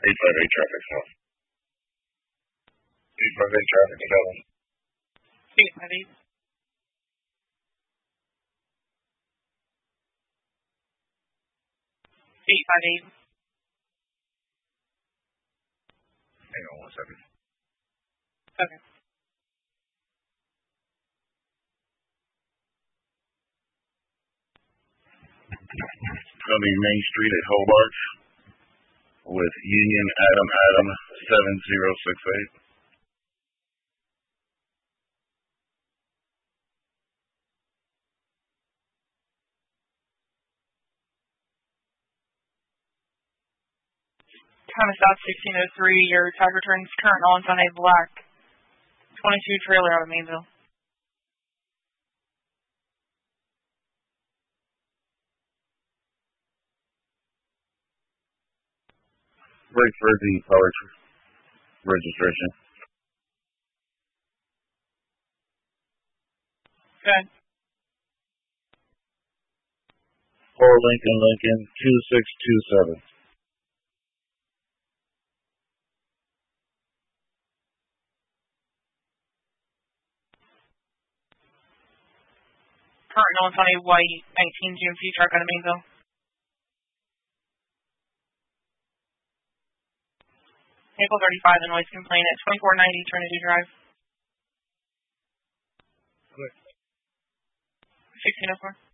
858 traffic south. 858 traffic to Dublin. 858. 858. Hang on 1 second. Okay. It's going to be Main Street at Hobart with Union Adam 7068. Thomas South 1603, your tag returns current on Sunday black. 22 trailer out of Mainville. Break for the power registration. Good. 4 Lincoln 2627. Current on Sunday white 19 GMC truck out of Mainville. April 35, the noise complaint at 2490 Trinity Drive. Good. 1604.